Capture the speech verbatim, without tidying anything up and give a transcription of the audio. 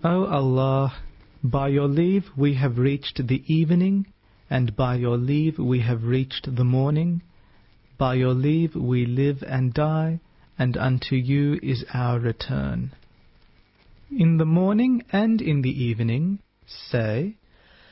O Allah, by your leave we have reached the evening, and by your leave we have reached the morning. By your leave we live and die, and unto you is our return. In the morning and in the evening, say,